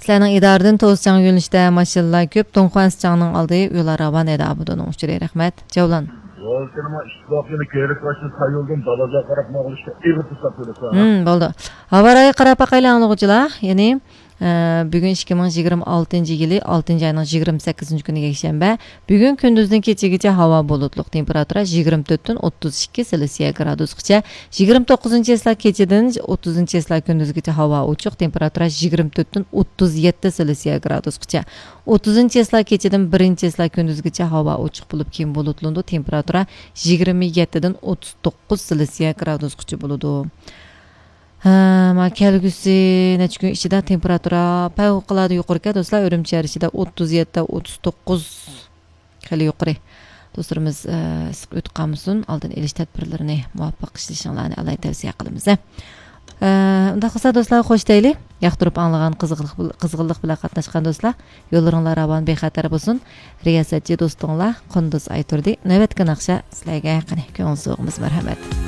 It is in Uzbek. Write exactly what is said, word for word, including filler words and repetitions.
Sizlarning idoradan to'schang yo'nalishda mashinalar ko'p. Donxuanschangning oldi yo'llar ravon edi abudoning uchun rahmat. Javlan. Volkanma ishtiroqini kerak qilishni sayoldan dalaga qarab ma'lumotga egib tashlab Hmm, bo'ldi. Havaray qarab baqaylanlıqçılar, ya'ni bugun ikki ming yigirma oltinchi yili oltinchi oyning yigirma sakkizinchi kuniga yakshanba. Bugun kunduzdan kechagacha havo bulutli, temperatura yigirma to'rt dan o'ttiz ikki Selsiya gradusgacha, yigirma to'qqizinchi yillar kechadan o'ttizinchi yillar kunduzgacha havo ochiq, temperatura yigirma to'rt dan o'ttiz yetti Selsiya gradusgacha, o'ttizinchi yillar kechadan birinchi yillar kunduzgacha havo ochiq bo'lib, keyin bulutlandi, temperatura yigirma yetti dan o'ttiz to'qqiz Selsiya gradusgacha bo'ladi. Ma kelgusi necha kun ichida temperatura favqulodda yuqori ekan do'stlar. Urumchi ichida o'ttiz yetti o'ttiz to'qqiz xili yuqori. Do'stlarimiz issiq o'tqanmisin, oldin elish tadbirlarini muvaffaq ishlashingizni Alloh tavsiya qilamiz. Unda qilsa do'stlar xo'sh deylik. Yoqtirib anglagan qiziqlik qiziqlik bilan qatnashgan do'stlar, yo'llaringlar ravon bexatar bo'lsin. Riyosatchi do'stinglar Qunduz Ayturdi. Navbatga naqsha sizlarga qani ko'ngil so'g'imiz marhamat.